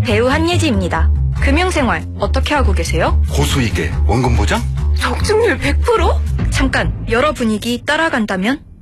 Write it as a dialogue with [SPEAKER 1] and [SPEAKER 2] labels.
[SPEAKER 1] 배우 한예지입니다. 금융생활 어떻게 하고 계세요?
[SPEAKER 2] 고수익에 원금 보장?
[SPEAKER 1] 적중률 100%? 잠깐, 여러 분위기 따라간다면?